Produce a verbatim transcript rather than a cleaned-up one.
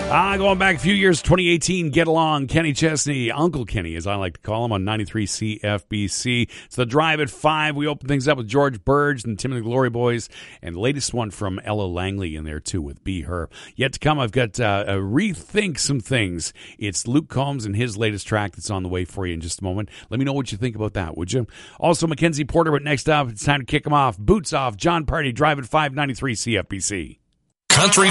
Ah, going back a few years, twenty eighteen, Get Along, Kenny Chesney, Uncle Kenny, as I like to call him, on ninety-three C F B C. It's the Drive at five. We open things up with George Burge and Tim and the Glory Boys, and the latest one from Ella Langley in there, too, with Be Her. Yet to come, I've got uh, a Rethink Some Things. It's Luke Combs and his latest track that's on the way for you in just a moment. Let me know what you think about that, would you? Also, Mackenzie Porter, but next up, it's time to kick them off. Boots off, John Party, Drive at five, ninety-three C F B C. Country